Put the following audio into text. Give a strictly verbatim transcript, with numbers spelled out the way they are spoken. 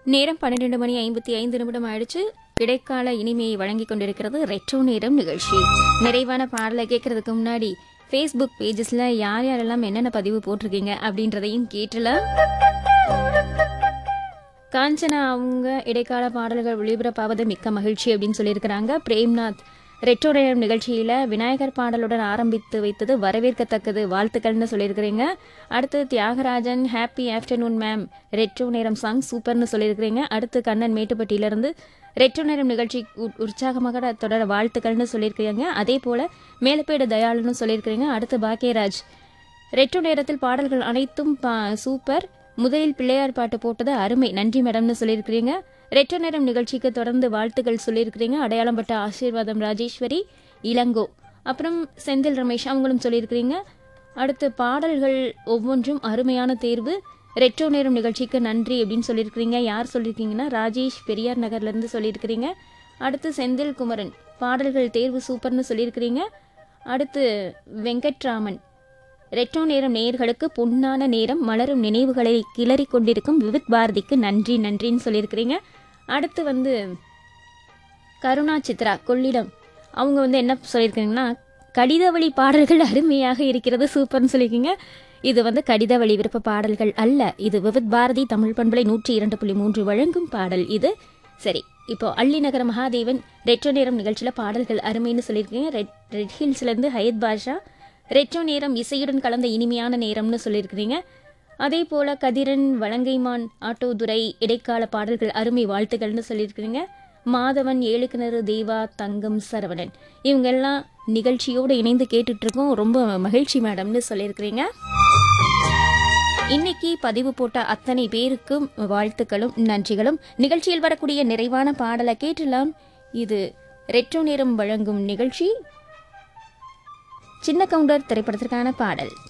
நேரம் பன்னிரண்டு மணி ஐம்பத்தி ஐந்து நிமிடம் ஆயிடுச்சு. இடைக்கால இனிமையை வழங்கிக் கொண்டிருக்கிறது ரெட்ரோ நேரம் நிகழ்ச்சி. நிறைவான பாடலை கேட்கறதுக்கு முன்னாடி ஃபேஸ்புக் பேஜஸ்ல யார் யாரெல்லாம் என்னென்ன பதிவு போட்டிருக்கீங்க அப்படின்றதையும் கேட்டலாம். காஞ்சனா அவங்க இடைக்கால பாடல்கள் ஒளிபரப்பாவது மிக்க மகிழ்ச்சி அப்படின்னு சொல்லியிருக்கிறாங்க. பிரேம்நாத் ரெட்ரோ நேரம் நிகழ்ச்சியில விநாயகர் பாடலுடன் ஆரம்பித்து வைத்தது வரவேற்கத்தக்கது, வாழ்த்துக்கள்னு சொல்லியிருக்கிறீங்க. அடுத்து Thiagarajan happy afternoon ma'am, retro நேரம் சாங் சூப்பர்னு சொல்லியிருக்கிறீங்க. அடுத்து கண்ணன் மேட்டுப்பட்டியிலிருந்து ரெட்ரோ நேரம் நிகழ்ச்சி உற்சாகமாக தொடர வாழ்த்துக்கள்னு சொல்லியிருக்கிறீங்க. அதே போல மேலப்பேடு தயாளுன்னு சொல்லியிருக்கிறீங்க. அடுத்து பாக்கியராஜ் ரெட்ரோ நேரத்தில் பாடல்கள் அனைத்தும் சூப்பர், முதலில் பிள்ளையார் பாட்டு போட்டது அருமை, நன்றி மேடம்னு சொல்லியிருக்கிறீங்க. ரெட்ரோ நேரம் நிகழ்ச்சிக்கு தொடர்ந்து வாழ்த்துக்கள் சொல்லியிருக்கிறீங்க. அடையாளம் பட்ட ஆசீர்வாதம் ராஜேஸ்வரி இளங்கோ, அப்புறம் செந்தில் ரமேஷ் அவங்களும் சொல்லியிருக்கிறீங்க. அடுத்து பாடல்கள் ஒவ்வொன்றும் அருமையான தேர்வு, ரெட்ரோ நேரம் நிகழ்ச்சிக்கு நன்றி அப்படின்னு சொல்லியிருக்கிறீங்க. யார் சொல்லியிருக்கீங்கன்னா ராஜேஷ் பெரியார் நகர்லேருந்து சொல்லியிருக்கிறீங்க. அடுத்து செந்தில் குமரன் பாடல்கள் தேர்வு சூப்பர்னு சொல்லியிருக்கிறீங்க. அடுத்து வெங்கட்ராமன் ரெட்ரோ நேரம் நேயர்களுக்கு பொன்னான நேரம், மலரும் நினைவுகளை கிளறி கொண்டிருக்கும் விவித் பாரதிக்கு நன்றி நன்றின்னு சொல்லியிருக்கிறீங்க. அடுத்து வந்து கருணா சித்ரா கொள்ளிடம் அவங்க வந்து என்ன சொல்லியிருக்கீங்கன்னா கடிதவழி பாடல்கள் அருமையாக இருக்கிறது சூப்பர்னு சொல்லியிருக்கீங்க. இது வந்து கடிதவழி விருப்ப பாடல்கள் அல்ல, இது விவித் பாரதி தமிழ் பண்பலை நூற்றி இரண்டு புள்ளி மூன்று வழங்கும் பாடல் இது. சரி, இப்போ அள்ளிநகர மகாதேவன் ரெட்ரோ நேரம் நிகழ்ச்சியில் பாடல்கள் அருமைன்னு சொல்லியிருக்கீங்க. ரெட் ரெட் ஹில்ஸ்லேருந்து ஹயத் பாஷா ரெட்ரோ நேரம் இசையுடன் கலந்த இனிமையான நேரம்னு சொல்லியிருக்கிறீங்க. அதே போல கதிரன் வலங்கைமான் ஆட்டோதுரை இடைக்கால பாடல்கள் அருமை, வாழ்த்துக்கள்னு சொல்லியிருக்கிறீங்க. மாதவன் ஏழுக்கிணறு தேவா தங்கம் சரவணன் இவங்கெல்லாம் நிகழ்ச்சியோடு இணைந்து கேட்டுட்டு இருக்கோம், ரொம்ப மகிழ்ச்சி மேடம்னு சொல்லியிருக்கிறீங்க. இன்னைக்கு பதிவு போட்ட அத்தனை பேருக்கும் வாழ்த்துக்களும் நன்றிகளும். நிகழ்ச்சியில் வரக்கூடிய நிறைவான பாடலை கேட்டலாம். இது ரெட்ரோ நேரம் வழங்கும் நிகழ்ச்சி. சின்ன கவுண்டர் திரைப்படத்திற்கான பாடல்.